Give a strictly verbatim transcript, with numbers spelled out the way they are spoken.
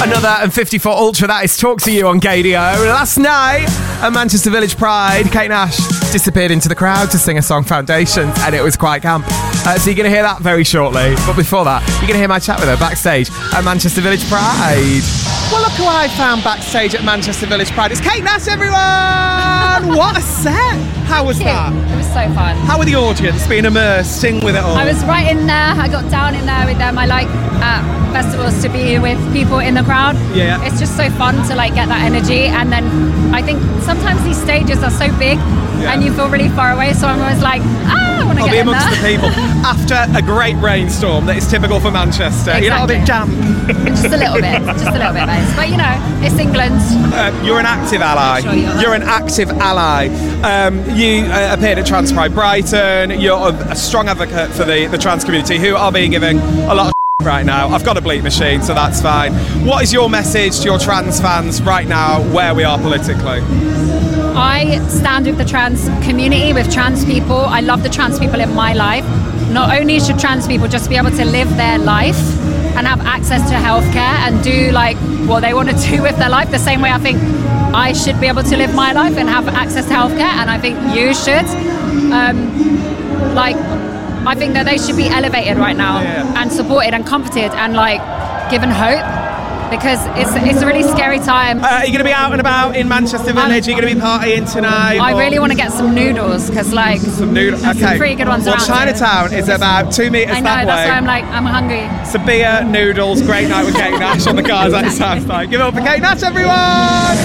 Another and fifty-four Ultra, that is Talk to You on Gadio. Last night at Manchester Village Pride, Kate Nash disappeared into the crowd to sing a song, Foundations, and it was quite camp. Uh, so you're going to hear that very shortly. But before that, you're going to hear my chat with her backstage at Manchester Village Pride. Well, look who I found backstage at Manchester Village Pride. It's Kate Nash, everyone! What a set! How was that? It was so fun. How were the audience being immersed, sing with it all? I was right in there. I got down in there with them. I like at festivals to be with people in the crowd. Yeah. It's just so fun to like get that energy. And then I think sometimes these stages are so big yeah. and you feel really far away. So I'm always like, ah, I want to get be in amongst there. the people. After a great rainstorm that is typical for Manchester. Exactly. You're not a bit damp. Just a little bit. Just a little bit, babes. But you know, it's England. Uh, you're an active ally. Sure you are. You're an active ally. Um, you uh, appeared at Trans Pride Brighton. You're a, a strong advocate for the, the trans community, who are being given a lot of right now. I've got a bleep machine, so that's fine. What is your message to your trans fans right now, where we are politically? I stand with the trans community, with trans people. I love the trans people in my life. Not only should trans people just be able to live their life and have access to healthcare and do like what they want to do with their life, the same way I think I should be able to live my life and have access to healthcare, and I think you should. Um, like, I think that they should be elevated right now yeah. and supported and comforted and like given hope, because it's it's a really scary time. Uh, are you going to be out and about in Manchester Village? Are you going to be partying tonight? I or? really want to get some noodles, because like some noodles. there's Okay. some pretty good ones Well, around Chinatown here. is about two metres I know, that that's way. why I'm like, I'm hungry. Some beer, noodles, great night with Kate Nash on the cars. That sounds like. Give it up for Kate Nash, everyone!